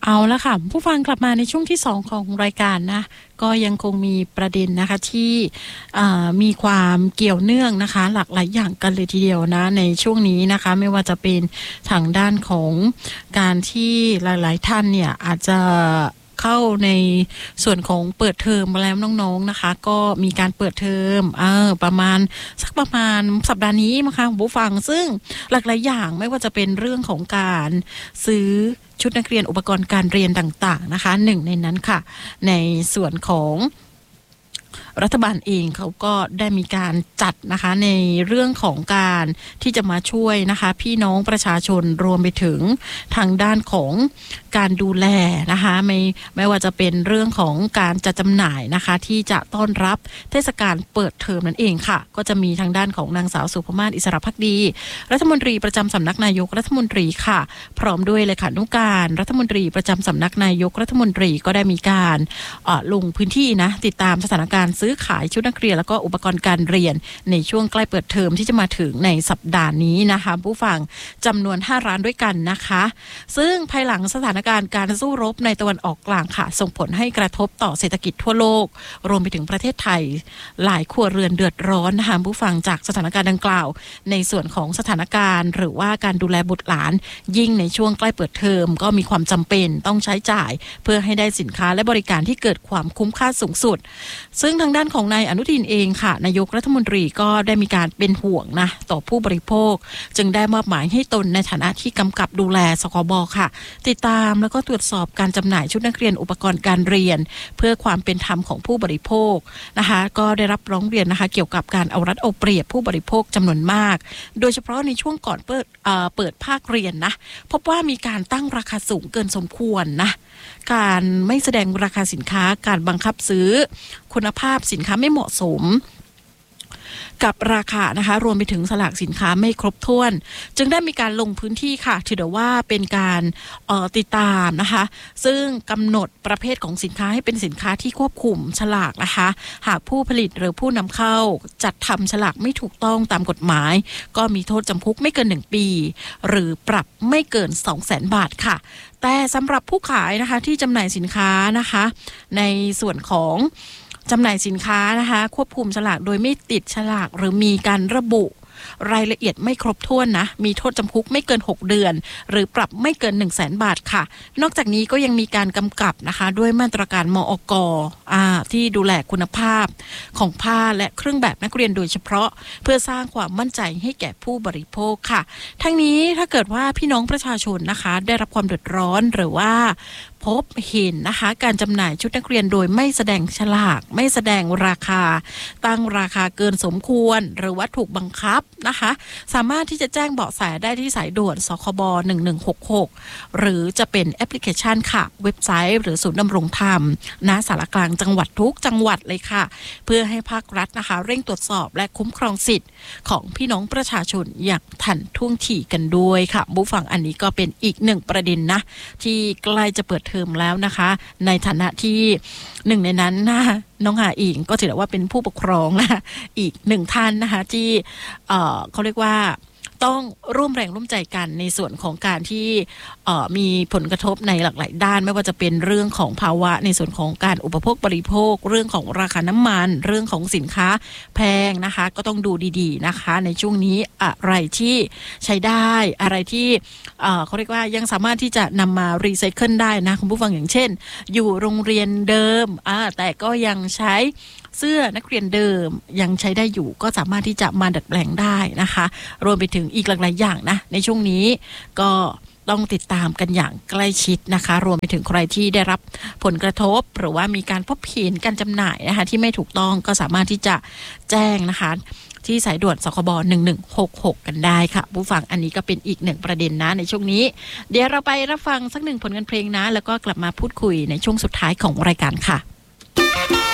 เอาละค่ะผู้ฟังกลับมาในช่วงที่2ของรายการนะก็ยังคงมีประเด็นนะคะที่มีความเกี่ยวเนื่องนะคะหลากหลายอย่างกันเลยทีเดียวนะในช่วงนี้นะคะไม่ว่าจะเป็นทางด้านของการที่หลายๆท่านเนี่ยอาจจะเข้าในส่วนของเปิดเทอมมาแล้วน้องๆนะคะก็มีการเปิดเทอมประมาณสัปดาห์นี้มั้งคะผู้ฟังซึ่งหลากหลายอย่างไม่ว่าจะเป็นเรื่องของการซื้อชุดนักเรียนอุปกรณ์การเรียนต่างๆนะคะหนึ่งในนั้นค่ะในส่วนของรัฐบาลเองเขาก็ได้มีการจัดนะคะในเรื่องของการที่จะมาช่วยนะคะพี่น้องประชาชนรวมไปถึงทางด้านของการดูแลนะคะไม่ว่าจะเป็นเรื่องของการจัดจำหน่ายนะคะที่จะต้อนรับเทศกาลเปิดเทอมนั่นเองค่ะก็จะมีทางด้านของนางสาวสุภมาศอิสระภักดีรัฐมนตรีประจำสำนักนายกรัฐมนตรีค่ะพร้อมด้วยเลขานุการรัฐมนตรีประจำสำนักนายกรัฐมนตรีก็ได้มีการลงพื้นที่นะติดตามสถานการณ์ซื้อขายชุดนักเรียนแล้วก็อุปกรณ์การเรียนในช่วงใกล้เปิดเทอมที่จะมาถึงในสัปดาห์นี้นะคะผู้ฟังจำนวน5ร้านด้วยกันนะคะซึ่งภายหลังสถานการณ์การสู้รบในตะวันออกกลางค่ะส่งผลให้กระทบต่อเศรษฐกิจทั่วโลกรวมไปถึงประเทศไทยหลายครัวเรือนเดือดร้อนนะคะผู้ฟังจากสถานการณ์ดังกล่าวในส่วนของสถานการณ์หรือว่าการดูแลบุตรหลานยิ่งในช่วงใกล้เปิดเทอมก็มีความจำเป็นต้องใช้จ่ายเพื่อให้ได้สินค้าและบริการที่เกิดความคุ้มค่าสูงสุดซึ่งทางด้านของนายอนุทินเองค่ะนายกรัฐมนตรีก็ได้มีการเป็นห่วงนะต่อผู้บริโภคจึงได้มอบหมายให้ตนในฐานะที่กำกับดูแลสคบค่ะติดตามแล้วก็ตรวจสอบการจำหน่ายชุดนักเรียนอุปกรณ์การเรียนเพื่อความเป็นธรรมของผู้บริโภคนะคะก็ได้รับร้องเรียนนะคะเกี่ยวกับการเอารัดเอาเปรียบผู้บริโภคจำนวนมากโดยเฉพาะในช่วงก่อนเปิดภาคเรียนนะพบว่ามีการตั้งราคาสูงเกินสมควรนะการไม่แสดงราคาสินค้าการบังคับซื้อคุณภาพสินค้าไม่เหมาะสมกับราคานะคะรวมไปถึงสลากสินค้าไม่ครบถ้วนจึงได้มีการลงพื้นที่ค่ะถือว่าเป็นการติดตามนะคะซึ่งกำหนดประเภทของสินค้าให้เป็นสินค้าที่ควบคุมฉลากนะคะหากผู้ผลิตหรือผู้นำเข้าจัดทำฉลากไม่ถูกต้องตามกฎหมายก็มีโทษจำคุกไม่เกิน1ปีหรือปรับไม่เกิน 200,000 บาทค่ะแต่สำหรับผู้ขายนะคะที่จำหน่ายสินค้านะคะในส่วนของจำหน่ายสินค้านะคะควบคุมฉลากโดยไม่ติดฉลากหรือมีการระบุรายละเอียดไม่ครบถ้วนนะมีโทษจำคุกไม่เกิน6เดือนหรือปรับไม่เกิน 100,000 บาทค่ะนอกจากนี้ก็ยังมีการกำกับนะคะด้วยมาตรการมอก.ที่ดูแลคุณภาพของผ้าและเครื่องแบบนักเรียนโดยเฉพาะเพื่อสร้างความมั่นใจให้แก่ผู้บริโภคค่ะทั้งนี้ถ้าเกิดว่าพี่น้องประชาชนนะคะได้รับความเดือดร้อนหรือว่าพบเห็นนะคะการจำหน่ายชุดนักเรียนโดยไม่แสดงฉลากไม่แสดงราคาตั้งราคาเกินสมควรหรือว่าถูกบังคับนะคะสามารถที่จะแจ้งเบาะแสได้ที่สายด่วนสคบ1166หรือจะเป็นแอปพลิเคชันค่ะเว็บไซต์หรือศูนย์ดำรงธรรมณสารกลางจังหวัดทุกจังหวัดเลยค่ะเพื่อให้ภาครัฐนะคะเร่งตรวจสอบและคุ้มครองสิทธิ์ของพี่น้องประชาชนอย่างทันท่วงทีกันด้วยค่ะผู้ฟังอันนี้ก็เป็นอีกหนึ่งประเด็นนะที่ใกล้จะเปิดเทอมแล้วนะคะในฐานะที่หนึ่งในนั้นนะน้องหาอิงก็ถือว่าเป็นผู้ปกครองนะอีกหนึ่งท่านนะคะที่เขาเรียกว่าต้องร่วมแรงร่วมใจกันในส่วนของการที่มีผลกระทบในหลากหลายด้านไม่ว่าจะเป็นเรื่องของภาวะในส่วนของการอุปโภคบริโภคเรื่องของราคาน้ำมันเรื่องของสินค้าแพงนะคะก็ต้องดูดีๆนะคะในช่วงนี้อะไรที่ใช้ได้อะไรที่เขาเรียกว่ายังสามารถที่จะนำมารีไซเคิลได้นะคุณผู้ฟังอย่างเช่นอยู่โรงเรียนเดิมแต่ก็ยังใช้เสื้อนักเรียนเดิมยังใช้ได้อยู่ก็สามารถที่จะมาดัดแปลงได้นะคะรวมไปถึงอีกหลายๆอย่างนะในช่วงนี้ก็ต้องติดตามกันอย่างใกล้ชิดนะคะรวมไปถึงใครที่ได้รับผลกระทบหรือว่ามีการพบเห็นการจำหน่ายนะคะที่ไม่ถูกต้องก็สามารถที่จะแจ้งนะคะที่สายด่วนสคบ1166กันได้ค่ะผู้ฟังอันนี้ก็เป็นอีกหนึ่งประเด็นนะในช่วงนี้เดี๋ยวเราไปรับฟังสักหนึ่งผลงานเพลงนะแล้วก็กลับมาพูดคุยในช่วงสุดท้ายของรายการค่ะ